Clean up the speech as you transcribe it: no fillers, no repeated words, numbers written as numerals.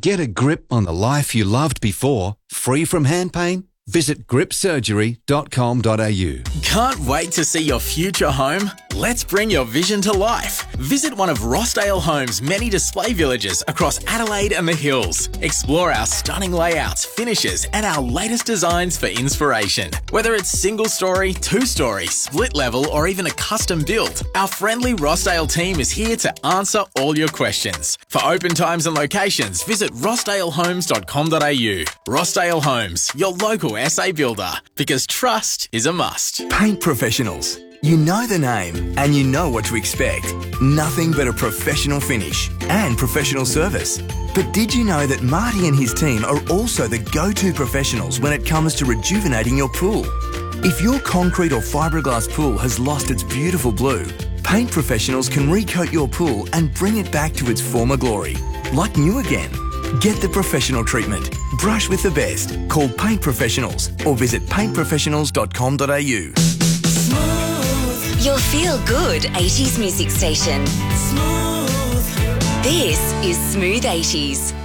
Get a grip on the life you loved before, free from hand pain? Visit gripsurgery.com.au. Can't wait to see your future home? Let's bring your vision to life. Visit one of Rossdale Homes' many display villages across Adelaide and the Hills. Explore our stunning layouts, finishes, and our latest designs for inspiration. Whether it's single story, two-story, split level, or even a custom build, our friendly Rossdale team is here to answer all your questions. For open times and locations, visit rossdalehomes.com.au. Rossdale Homes, your local SA builder, because trust is a must. Paint professionals. You know the name and you know what to expect. Nothing but a professional finish and professional service. But did you know that Marty and his team are also the go-to professionals when it comes to rejuvenating your pool? If your concrete or fiberglass pool has lost its beautiful blue, paint professionals can recoat your pool and bring it back to its former glory, like new again. Get the professional treatment. Brush with the best. Call Paint Professionals or visit paintprofessionals.com.au. Your feel-good 80s music station. Smooth. This is Smooth 80s.